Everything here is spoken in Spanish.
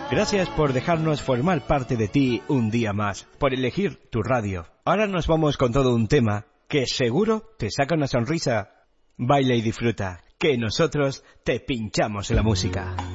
Gracias por dejarnos formar parte de ti un día más, por elegir tu radio. Ahora nos vamos con todo un tema que seguro te saca una sonrisa. Baila y disfruta, que nosotros te pinchamos la música.